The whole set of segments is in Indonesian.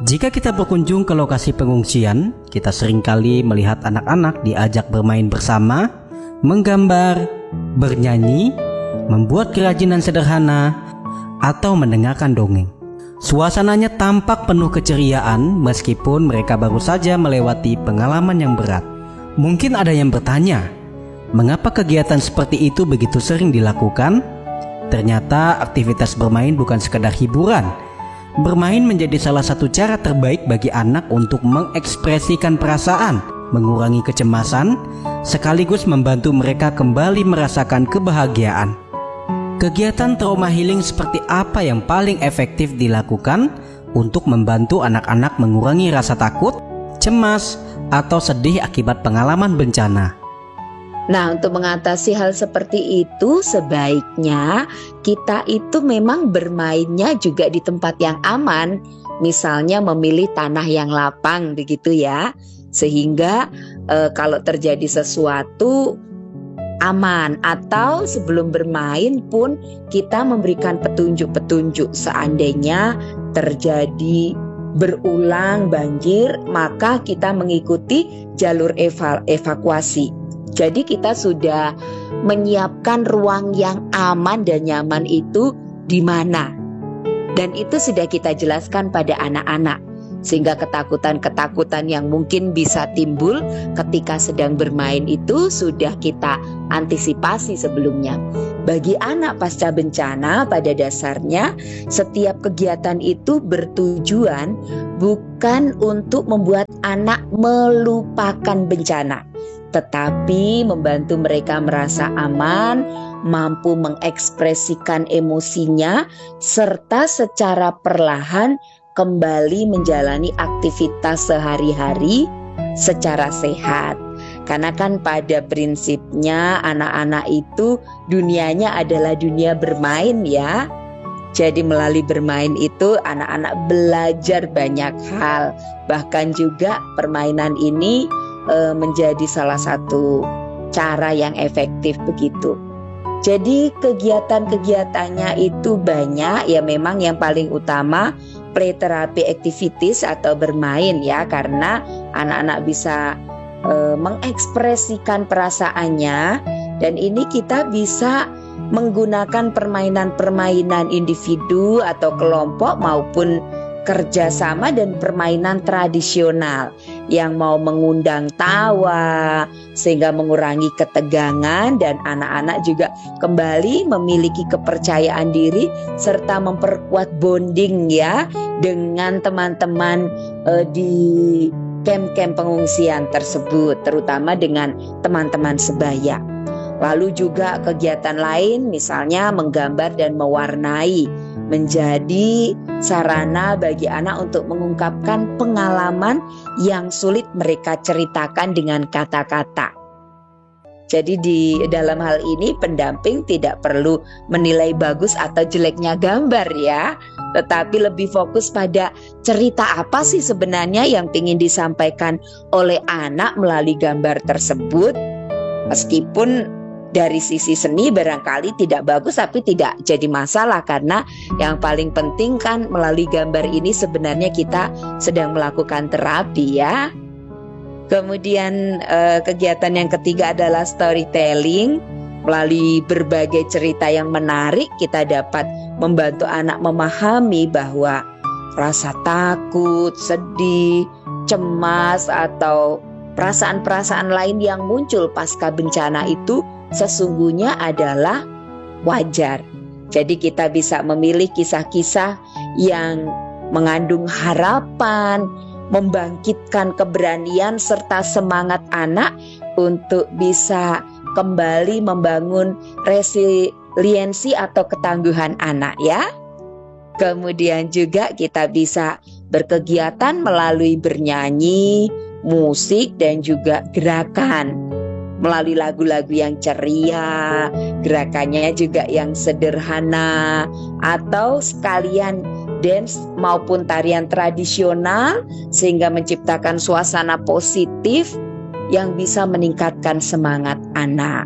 Jika kita berkunjung ke lokasi pengungsian, kita seringkali melihat anak-anak diajak bermain bersama, menggambar, bernyanyi, membuat kerajinan sederhana, atau mendengarkan dongeng. Suasananya tampak penuh keceriaan meskipun mereka baru saja melewati pengalaman yang berat. Mungkin ada yang bertanya, mengapa kegiatan seperti itu begitu sering dilakukan? Ternyata aktivitas bermain bukan sekedar hiburan. Bermain menjadi salah satu cara terbaik bagi anak untuk mengekspresikan perasaan, mengurangi kecemasan, sekaligus membantu mereka kembali merasakan kebahagiaan. Kegiatan trauma healing seperti apa yang paling efektif dilakukan untuk membantu anak-anak mengurangi rasa takut, cemas, atau sedih akibat pengalaman bencana? Nah, untuk mengatasi hal seperti itu sebaiknya kita itu memang bermainnya juga di tempat yang aman. Misalnya memilih tanah yang lapang begitu ya. Sehingga kalau terjadi sesuatu aman, atau sebelum bermain pun kita memberikan petunjuk-petunjuk seandainya terjadi berulang banjir, maka kita mengikuti jalur evakuasi. Jadi kita sudah menyiapkan ruang yang aman dan nyaman itu di mana. Dan itu sudah kita jelaskan pada anak-anak. Sehingga ketakutan-ketakutan yang mungkin bisa timbul ketika sedang bermain itu sudah kita antisipasi sebelumnya. Bagi anak pasca bencana pada dasarnya setiap kegiatan itu bertujuan bukan untuk membuat anak melupakan bencana, tetapi membantu mereka merasa aman, mampu mengekspresikan emosinya, serta secara perlahan kembali menjalani aktivitas sehari-hari secara sehat. Karena kan pada prinsipnya anak-anak itu dunianya adalah dunia bermain ya. Jadi melalui bermain itu anak-anak belajar banyak hal. Bahkan juga permainan ini menjadi salah satu cara yang efektif begitu. Jadi kegiatan-kegiatannya itu banyak ya, memang yang paling utama play therapy activities atau bermain ya, karena anak-anak bisa mengekspresikan perasaannya, dan ini kita bisa menggunakan permainan-permainan individu atau kelompok maupun kerjasama, dan permainan tradisional yang mau mengundang tawa sehingga mengurangi ketegangan, dan anak-anak juga kembali memiliki kepercayaan diri serta memperkuat bonding ya dengan teman-teman di kamp-kamp pengungsian tersebut, terutama dengan teman-teman sebaya. Lalu juga kegiatan lain misalnya menggambar dan mewarnai menjadi sarana bagi anak untuk mengungkapkan pengalaman yang sulit mereka ceritakan dengan kata-kata. Jadi di dalam hal ini pendamping tidak perlu menilai bagus atau jeleknya gambar ya, tetapi lebih fokus pada cerita apa sih sebenarnya yang ingin disampaikan oleh anak melalui gambar tersebut. Meskipun dari sisi seni barangkali tidak bagus, tapi tidak jadi masalah, karena yang paling penting kan melalui gambar ini sebenarnya kita sedang melakukan terapi ya. Kemudian kegiatan yang ketiga adalah storytelling. Melalui berbagai cerita yang menarik kita dapat membantu anak memahami bahwa rasa takut, sedih, cemas, atau perasaan-perasaan lain yang muncul pasca bencana itu sesungguhnya adalah wajar. Jadi kita bisa memilih kisah-kisah yang mengandung harapan, membangkitkan keberanian serta semangat anak untuk bisa kembali membangun resiliensi atau ketangguhan anak ya. Kemudian juga kita bisa berkegiatan melalui bernyanyi, musik, dan juga gerakan. Melalui lagu-lagu yang ceria, gerakannya juga yang sederhana, atau sekalian dance maupun tarian tradisional, sehingga menciptakan suasana positif yang bisa meningkatkan semangat anak.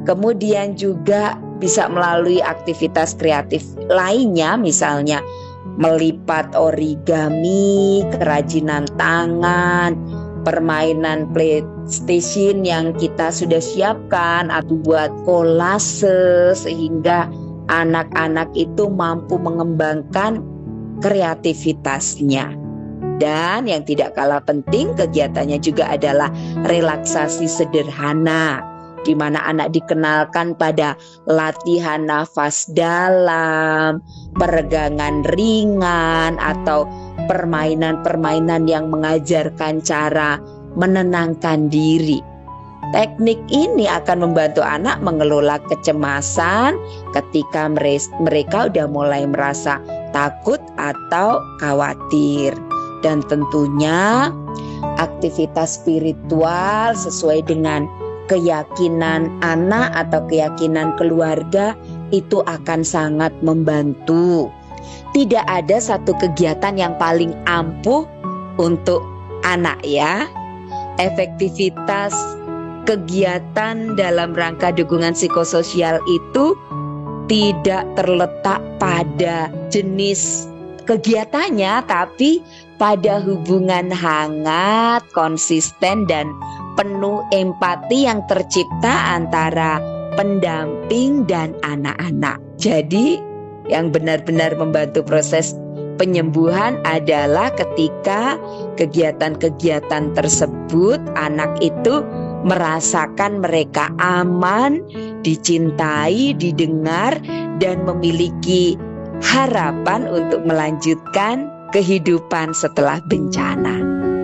Kemudian juga bisa melalui aktivitas kreatif lainnya, misalnya melipat origami, kerajinan tangan, permainan PlayStation yang kita sudah siapkan, atau buat kolase, sehingga anak-anak itu mampu mengembangkan kreativitasnya. Dan yang tidak kalah penting, kegiatannya juga adalah relaksasi sederhana, di mana anak dikenalkan pada latihan nafas dalam, peregangan ringan, atau permainan-permainan yang mengajarkan cara menenangkan diri. Teknik ini akan membantu anak mengelola kecemasan ketika mereka udah mulai merasa takut atau khawatir. Dan tentunya aktivitas spiritual sesuai dengan keyakinan anak atau keyakinan keluarga itu akan sangat membantu. Tidak ada satu kegiatan yang paling ampuh untuk anak ya. Efektivitas kegiatan dalam rangka dukungan psikososial itu tidak terletak pada jenis kegiatannya, tapi pada hubungan hangat, konsisten, dan penuh empati yang tercipta antara pendamping dan anak-anak. Jadi yang benar-benar membantu proses penyembuhan adalah ketika kegiatan-kegiatan tersebut anak itu merasakan mereka aman, dicintai, didengar, dan memiliki harapan untuk melanjutkan kehidupan setelah bencana.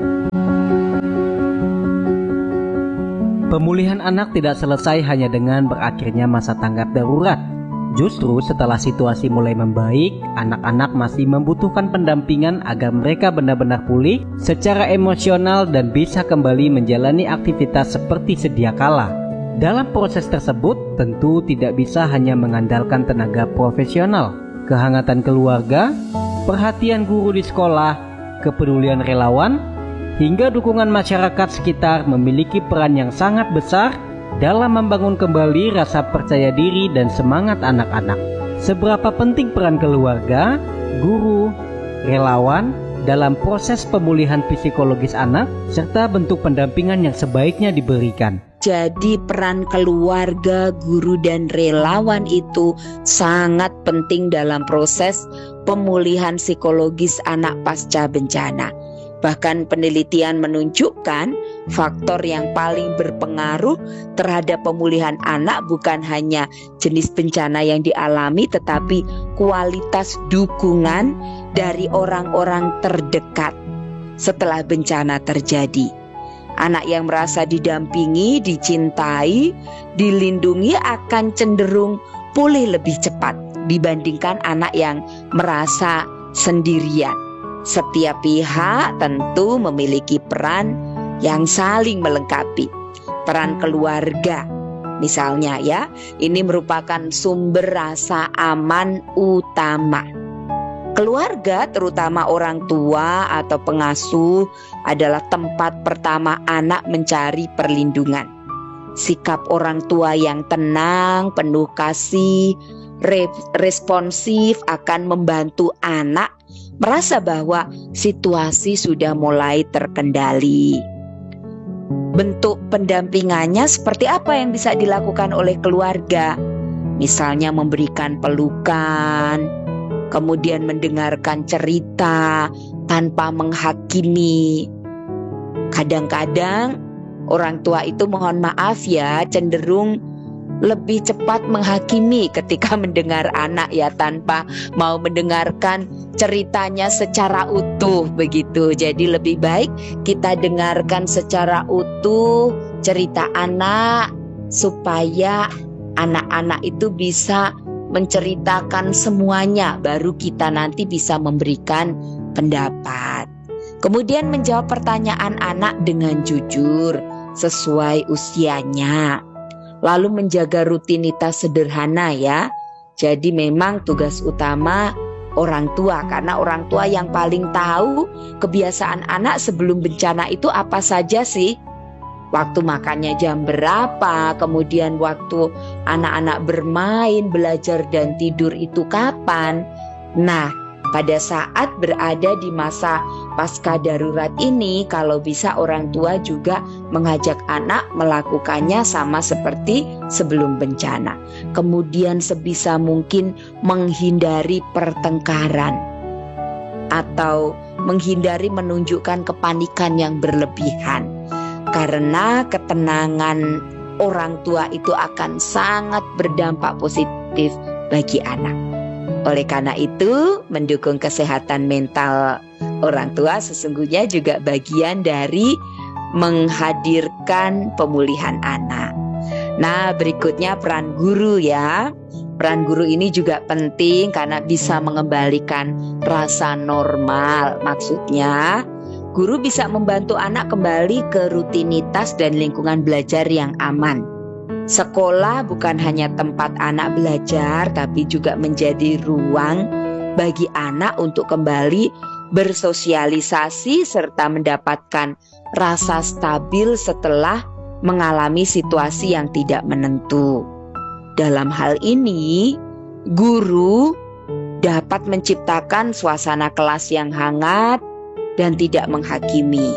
Pemulihan anak tidak selesai hanya dengan berakhirnya masa tanggap darurat. Justru setelah situasi mulai membaik, anak-anak masih membutuhkan pendampingan agar mereka benar-benar pulih secara emosional dan bisa kembali menjalani aktivitas seperti sedia kala. Dalam proses tersebut, tentu tidak bisa hanya mengandalkan tenaga profesional. Kehangatan keluarga, perhatian guru di sekolah, kepedulian relawan, hingga dukungan masyarakat sekitar memiliki peran yang sangat besar dalam membangun kembali rasa percaya diri dan semangat anak-anak. Seberapa penting peran keluarga, guru, relawan dalam proses pemulihan psikologis anak, serta bentuk pendampingan yang sebaiknya diberikan. Jadi peran keluarga, guru, dan relawan itu sangat penting dalam proses pemulihan psikologis anak pasca bencana. Bahkan penelitian menunjukkan faktor yang paling berpengaruh terhadap pemulihan anak bukan hanya jenis bencana yang dialami, tetapi kualitas dukungan dari orang-orang terdekat setelah bencana terjadi. Anak yang merasa didampingi, dicintai, dilindungi akan cenderung pulih lebih cepat dibandingkan anak yang merasa sendirian. Setiap pihak tentu memiliki peran yang saling melengkapi. Peran keluarga misalnya ya, ini merupakan sumber rasa aman utama. Keluarga, terutama orang tua atau pengasuh, adalah tempat pertama anak mencari perlindungan. Sikap orang tua yang tenang, penuh kasih, responsif akan membantu anak merasa bahwa situasi sudah mulai terkendali. Bentuk pendampingannya seperti apa yang bisa dilakukan oleh keluarga? Misalnya memberikan pelukan, kemudian mendengarkan cerita tanpa menghakimi. Kadang-kadang orang tua itu, mohon maaf ya, cenderung lebih cepat menghakimi ketika mendengar anak ya, tanpa mau mendengarkan ceritanya secara utuh begitu. Jadi lebih baik kita dengarkan secara utuh cerita anak supaya anak-anak itu bisa menceritakan semuanya, baru kita nanti bisa memberikan pendapat. Kemudian menjawab pertanyaan anak dengan jujur sesuai usianya. Lalu menjaga rutinitas sederhana ya. Jadi memang tugas utama orang tua, karena orang tua yang paling tahu kebiasaan anak sebelum bencana itu apa saja sih. Waktu makannya jam berapa, kemudian waktu anak-anak bermain, belajar dan tidur itu kapan. Nah, Pada saat berada di masa pasca darurat ini, kalau bisa orang tua juga mengajak anak melakukannya sama seperti sebelum bencana. Kemudian sebisa mungkin menghindari pertengkaran atau menghindari menunjukkan kepanikan yang berlebihan. Karena ketenangan orang tua itu akan sangat berdampak positif bagi anak. Oleh karena itu, mendukung kesehatan mental orang tua sesungguhnya juga bagian dari menghadirkan pemulihan anak. Nah, berikutnya peran guru ya. Peran guru ini juga penting karena bisa mengembalikan rasa normal. Maksudnya, guru bisa membantu anak kembali ke rutinitas dan lingkungan belajar yang aman. Sekolah bukan hanya tempat anak belajar, tapi juga menjadi ruang bagi anak untuk kembali bersosialisasi serta mendapatkan rasa stabil setelah mengalami situasi yang tidak menentu. Dalam hal ini, guru dapat menciptakan suasana kelas yang hangat dan tidak menghakimi.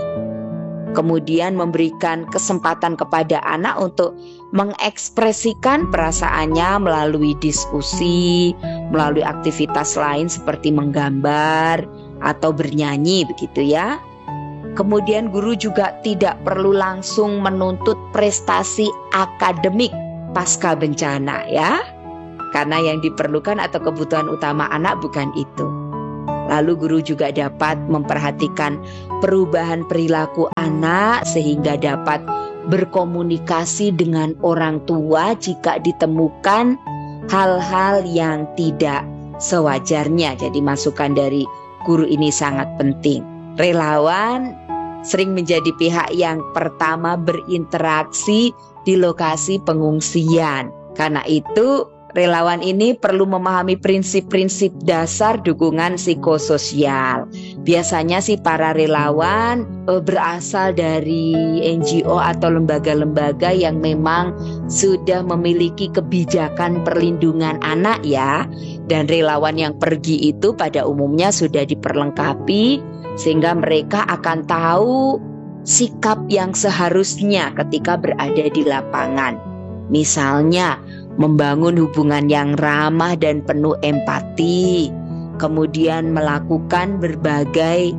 Kemudian memberikan kesempatan kepada anak untuk mengekspresikan perasaannya melalui diskusi, melalui aktivitas lain seperti menggambar atau bernyanyi begitu ya. Kemudian guru juga tidak perlu langsung menuntut prestasi akademik pasca bencana ya. Karena yang diperlukan atau kebutuhan utama anak bukan itu. Lalu guru juga dapat memperhatikan perubahan perilaku anak sehingga dapat berkomunikasi dengan orang tua jika ditemukan hal-hal yang tidak sewajarnya. Jadi masukan dari guru ini sangat penting. Relawan sering menjadi pihak yang pertama berinteraksi di lokasi pengungsian. Karena itu relawan ini perlu memahami prinsip-prinsip dasar dukungan psikososial. Biasanya sih para relawan berasal dari NGO atau lembaga-lembaga yang memang sudah memiliki kebijakan perlindungan anak ya. Dan relawan yang pergi itu pada umumnya sudah diperlengkapi sehingga mereka akan tahu sikap yang seharusnya ketika berada di lapangan. Misalnya membangun hubungan yang ramah dan penuh empati, kemudian melakukan berbagai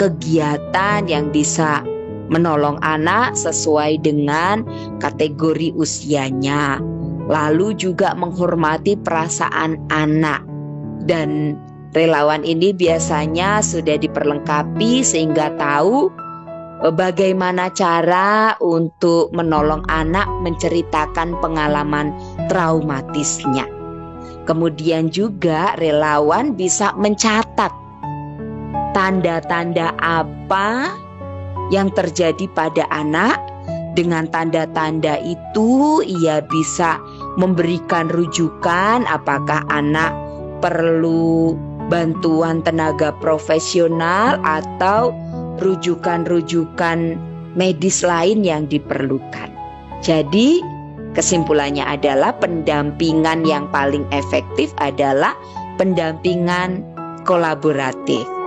kegiatan yang bisa menolong anak sesuai dengan kategori usianya, lalu juga menghormati perasaan anak. Dan relawan ini biasanya sudah diperlengkapi sehingga tahu bagaimana cara untuk menolong anak menceritakan pengalaman traumatisnya. Kemudian juga relawan bisa mencatat tanda-tanda apa yang terjadi pada anak. Dengan tanda-tanda itu ia bisa memberikan rujukan apakah anak perlu bantuan tenaga profesional atau rujukan-rujukan medis lain yang diperlukan. Jadi kesimpulannya adalah pendampingan yang paling efektif adalah pendampingan kolaboratif.